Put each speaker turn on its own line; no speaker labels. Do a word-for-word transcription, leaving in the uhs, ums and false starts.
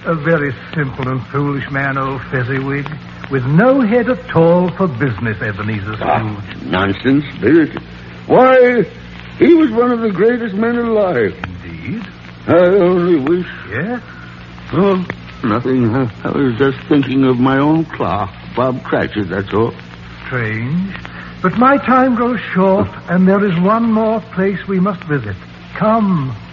A very simple and foolish man, old Fezziwig, with no head at all for business, Ebenezer Scrooge.
Ah, nonsense, Spirit. Why, he was one of the greatest men alive.
Indeed?
I only wish...
Yes?
Oh, nothing. I, I was just thinking of my own clerk, Bob Cratchit, that's all.
Strange. But my time grows short, and there is one more place we must visit. Come,